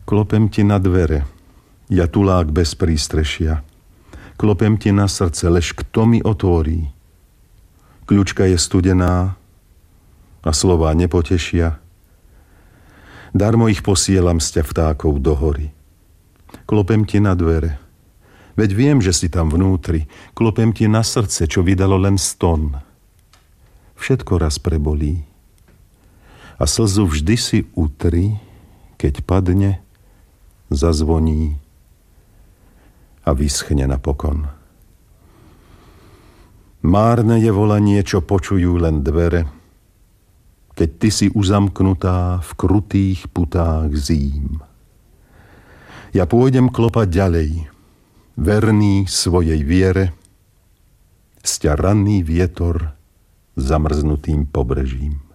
Klopem ti na dvere, ja tulák bez prístrešia. Klopem ti na srdce, lež kto mi otvorí? Kľúčka je studená a slová nepotešia. Darmo ich posielam z ťa vtákov do hory. Klopem ti na dvere, veď viem, že si tam vnútri. Klopem ti na srdce, čo vydalo len ston. Všetko raz prebolí a slzu vždy si utri, keď padne, zazvoní a vyschne napokon. Márne je volanie, čo počujú len dvere, keď ty si uzamknutá v krutých putách zím. Ja pôjdem klopať ďalej, verný svojej viere, sťa ranný vietor zamrznutým pobrežím.